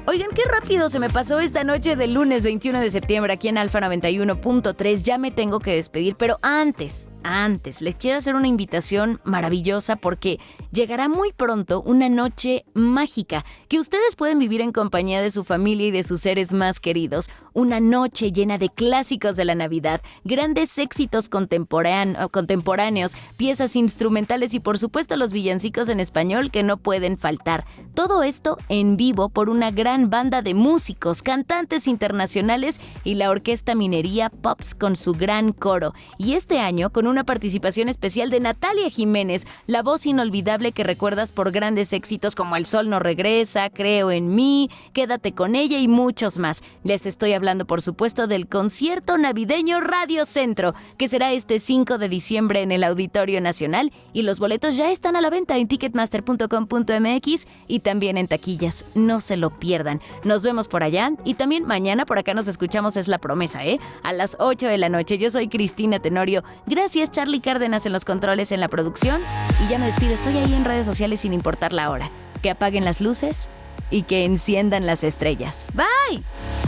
Oigan, qué rápido se me pasó esta noche del lunes 21 de septiembre aquí en Alfa 91.3. Ya me tengo que despedir, pero antes, les quiero hacer una invitación maravillosa porque llegará muy pronto una noche mágica que ustedes pueden vivir en compañía de su familia y de sus seres más queridos. Una noche llena de clásicos de la Navidad, grandes éxitos contemporáneos, piezas instrumentales y por supuesto los villancicos en español que no pueden faltar. Todo esto en vivo por una gran banda de músicos, cantantes internacionales y la Orquesta Minería Pops con su gran coro. Y este año con una participación especial de Natalia Jiménez, la voz inolvidable que recuerdas por grandes éxitos como El Sol No Regresa, Creo en Mí, Quédate con ella y muchos más. Les estoy hablando por supuesto del concierto navideño Radio Centro, que será este 5 de diciembre en el Auditorio Nacional, y los boletos ya están a la venta en ticketmaster.com.mx y también en taquillas. No se lo pierdan. Nos vemos por allá y también mañana por acá nos escuchamos, es la promesa, a las 8 de la noche. Yo soy Cristina Tenorio. Gracias Charlie Cárdenas en los controles, en la producción, y ya me despido. Estoy ahí en redes sociales sin importar la hora. Que apaguen las luces y que enciendan las estrellas. Bye.